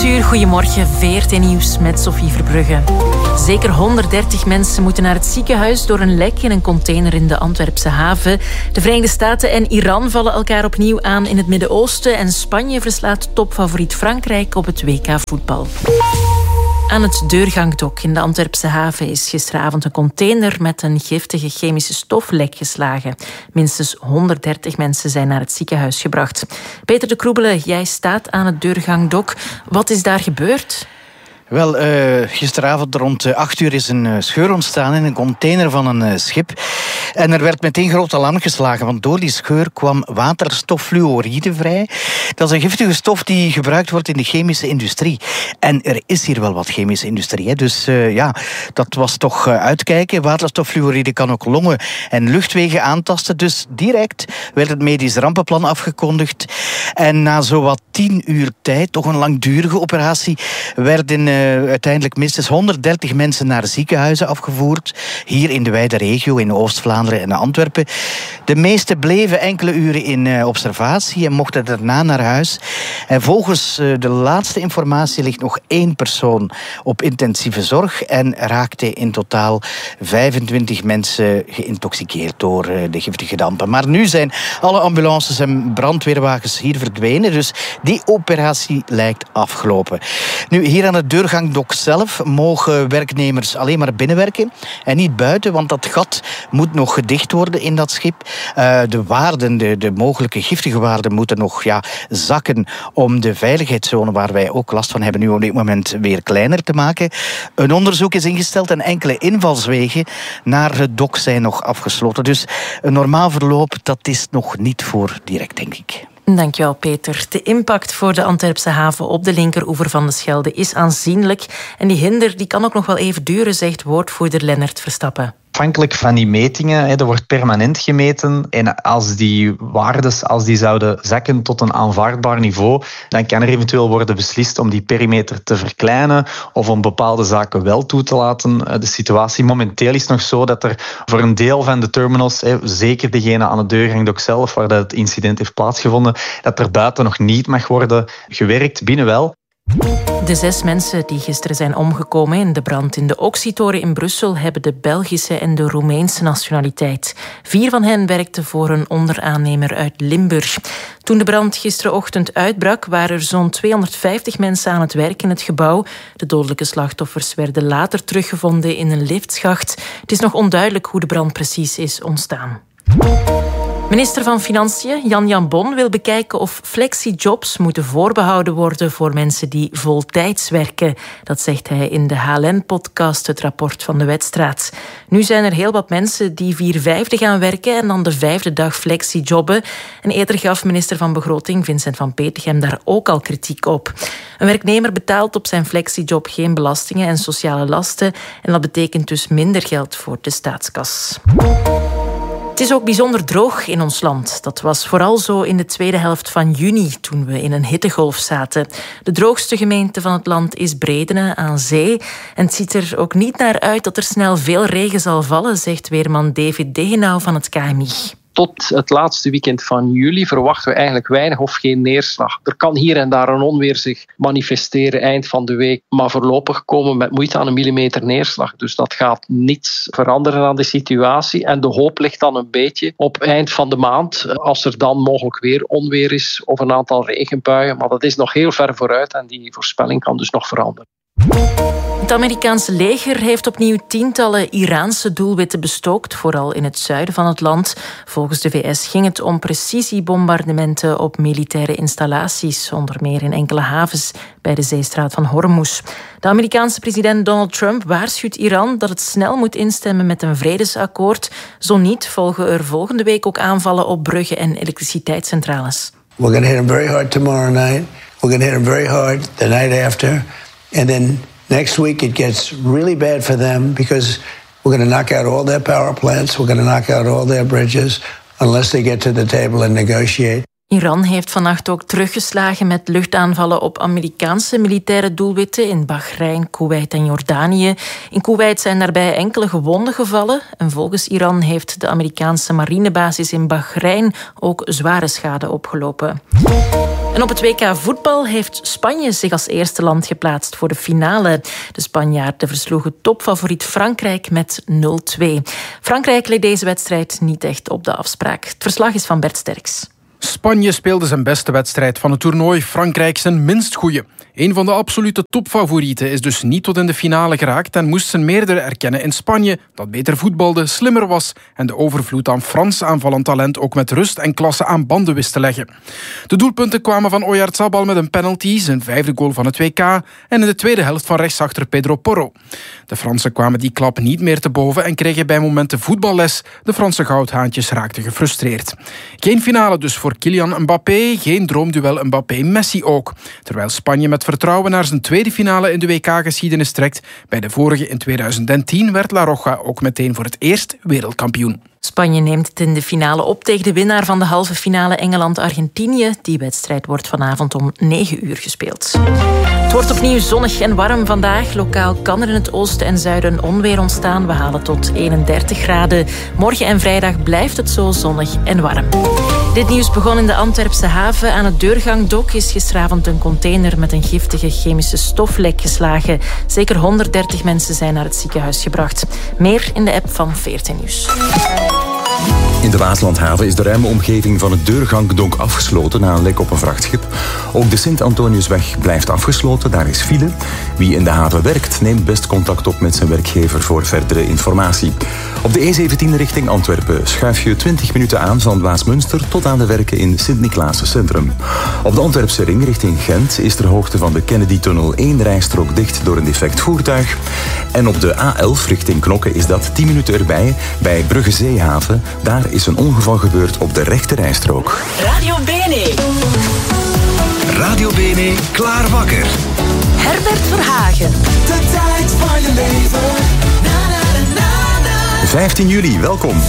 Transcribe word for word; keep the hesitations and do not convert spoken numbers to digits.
acht uur, goedemorgen, V R T Nieuws met Sophie Verbrugge. Zeker honderddertig mensen moeten naar het ziekenhuis door een lek in een container in de Antwerpse haven. De Verenigde Staten en Iran vallen elkaar opnieuw aan in het Midden-Oosten en Spanje verslaat topfavoriet Frankrijk op het W K voetbal. Aan het Deurgangdok in de Antwerpse haven is gisteravond een container met een giftige chemische stof lek geslagen. Minstens honderddertig mensen zijn naar het ziekenhuis gebracht. Peter de Kroebele, jij staat aan het Deurgangdok. Wat is daar gebeurd? Wel, uh, gisteravond rond acht uur is een uh, scheur ontstaan in een container van een uh, schip. En er werd meteen groot alarm geslagen, want door die scheur kwam waterstoffluoride vrij. Dat is een giftige stof die gebruikt wordt in de chemische industrie. En er is hier wel wat chemische industrie, hè. Dus uh, ja, dat was toch uh, uitkijken. Waterstoffluoride kan ook longen en luchtwegen aantasten. Dus direct werd het medisch rampenplan afgekondigd. En na zowat tien uur tijd, toch een langdurige operatie, werden uh, uiteindelijk minstens honderddertig mensen naar ziekenhuizen afgevoerd. Hier in de wijde regio, in Oost-Vlaanderen en Antwerpen. De meeste bleven enkele uren in uh, observatie en mochten daarna naar huis. En volgens uh, de laatste informatie ligt nog één persoon op intensieve zorg en raakte in totaal vijfentwintig mensen geïntoxiceerd door uh, de giftige dampen. Maar nu zijn alle ambulances en brandweerwagens hier verdwenen, dus die operatie lijkt afgelopen. Nu, hier aan het Deurgangdok zelf mogen werknemers alleen maar binnenwerken en niet buiten, want dat gat moet nog gedicht worden in dat schip. Uh, de waarden, de, de mogelijke giftige waarden moeten nog ja, zakken om de veiligheidszone, waar wij ook last van hebben, nu op dit moment weer kleiner te maken. Een onderzoek is ingesteld en enkele invalswegen naar het dok zijn nog afgesloten. Dus een normaal verloop, dat is nog niet voor direct, denk ik. Dankjewel, Peter. De impact voor de Antwerpse haven op de linkeroever van de Schelde is aanzienlijk. En die hinder die kan ook nog wel even duren, zegt woordvoerder Lennart Verstappen. Afhankelijk van die metingen, er wordt permanent gemeten. En als die waardes als die zouden zakken tot een aanvaardbaar niveau, dan kan er eventueel worden beslist om die perimeter te verkleinen of om bepaalde zaken wel toe te laten. De situatie momenteel is nog zo dat er voor een deel van de terminals, zeker degene aan het Deurgangdok zelf, waar het incident heeft plaatsgevonden, dat er buiten nog niet mag worden gewerkt, binnen wel. De zes mensen die gisteren zijn omgekomen in de brand in de Oxytoren in Brussel hebben de Belgische en de Roemeense nationaliteit. Vier van hen werkten voor een onderaannemer uit Limburg. Toen de brand gisterenochtend uitbrak, waren er zo'n tweehonderdvijftig mensen aan het werk in het gebouw. De dodelijke slachtoffers werden later teruggevonden in een liftschacht. Het is nog onduidelijk hoe de brand precies is ontstaan. Minister van Financiën Jan Jan Bon wil bekijken of flexijobs moeten voorbehouden worden voor mensen die voltijds werken. Dat zegt hij in de H L N-podcast, het rapport van de Wetstraat. Nu zijn er heel wat mensen die vier vijfde gaan werken en dan de vijfde dag flexijobben. En eerder gaf minister van Begroting Vincent van Petegem daar ook al kritiek op. Een werknemer betaalt op zijn flexijob geen belastingen en sociale lasten. En dat betekent dus minder geld voor de staatskas. Het is ook bijzonder droog in ons land. Dat was vooral zo in de tweede helft van juni, toen we in een hittegolf zaten. De droogste gemeente van het land is Bredene aan zee. En het ziet er ook niet naar uit dat er snel veel regen zal vallen, zegt weerman David Degenau van het K M I. Tot het laatste weekend van juli verwachten we eigenlijk weinig of geen neerslag. Er kan hier en daar een onweer zich manifesteren eind van de week, maar voorlopig komen we met moeite aan een millimeter neerslag. Dus dat gaat niets veranderen aan de situatie. En de hoop ligt dan een beetje op eind van de maand, als er dan mogelijk weer onweer is of een aantal regenbuien. Maar dat is nog heel ver vooruit en die voorspelling kan dus nog veranderen. Het Amerikaanse leger heeft opnieuw tientallen Iraanse doelwitten bestookt, vooral in het zuiden van het land. Volgens de V S ging het om precisiebombardementen op militaire installaties, onder meer in enkele havens bij de zeestraat van Hormuz. De Amerikaanse president Donald Trump waarschuwt Iran dat het snel moet instemmen met een vredesakkoord. Zo niet volgen er volgende week ook aanvallen op bruggen en elektriciteitscentrales. We're going to hit them very hard tomorrow night. We're going to hit them very hard the night after. And then next week it gets really bad for them because we're going to knock out all their power plants. We're going to knock out all their bridges unless they get to the table and negotiate. Iran heeft vannacht ook teruggeslagen met luchtaanvallen op Amerikaanse militaire doelwitten in Bahrein, Koeweit en Jordanië. In Koeweit zijn daarbij enkele gewonden gevallen. En volgens Iran heeft de Amerikaanse marinebasis in Bahrein ook zware schade opgelopen. En op het W K voetbal heeft Spanje zich als eerste land geplaatst voor de finale. De Spanjaarden versloegen topfavoriet Frankrijk met nul twee. Frankrijk leed deze wedstrijd niet echt op de afspraak. Het verslag is van Bert Sterks. Spanje speelde zijn beste wedstrijd van het toernooi, Frankrijk zijn minst goeie. Een van de absolute topfavorieten is dus niet tot in de finale geraakt en moest zijn meerdere erkennen in Spanje, dat beter voetbalde, slimmer was en de overvloed aan Frans aanvallend talent ook met rust en klasse aan banden wist te leggen. De doelpunten kwamen van Oyarzabal met een penalty, zijn vijfde goal van het W K, en in de tweede helft van rechtsachter Pedro Porro. De Fransen kwamen die klap niet meer te boven en kregen bij momenten voetballes. De Franse goudhaantjes raakten gefrustreerd. Geen finale dus voor Kylian Mbappé, geen droomduel Mbappé-Messi ook. Terwijl Spanje met vertrouwen naar zijn tweede finale in de W K-geschiedenis trekt. Bij de vorige in tweeduizend tien werd La Roja ook meteen voor het eerst wereldkampioen. Spanje neemt het in de finale op tegen de winnaar van de halve finale Engeland-Argentinië. Die wedstrijd wordt vanavond om negen uur gespeeld. Het wordt opnieuw zonnig en warm vandaag. Lokaal kan er in het oosten en zuiden onweer ontstaan. We halen tot eenendertig graden. Morgen en vrijdag blijft het zo zonnig en warm. Dit nieuws begon in de Antwerpse haven. Aan het deurgangdok is gisteravond een container met een giftige chemische stof lek geslagen. Zeker honderddertig mensen zijn naar het ziekenhuis gebracht. Meer in de app van veertien Nieuws. In de Waaslandhaven is de ruime omgeving van het deurgangdonk afgesloten na een lek op een vrachtschip. Ook de Sint-Antoniusweg blijft afgesloten, daar is file. Wie in de haven werkt, neemt best contact op met zijn werkgever voor verdere informatie. Op de E zeventien richting Antwerpen schuif je twintig minuten aan van Waasmunster tot aan de werken in Sint-Niklaas Centrum. Op de Antwerpse ring richting Gent is ter hoogte van de Kennedy-tunnel één rijstrook dicht door een defect voertuig. En op de A elf richting Knokke is dat tien minuten erbij bij Brugge Zeehaven. Daar is een ongeval gebeurd op de rechte rijstrook. Radio Bene. Radio Bene, klaar wakker. Herbert Verhagen. De tijd van je leven. Na, na, na, na, na. vijftien juli, welkom.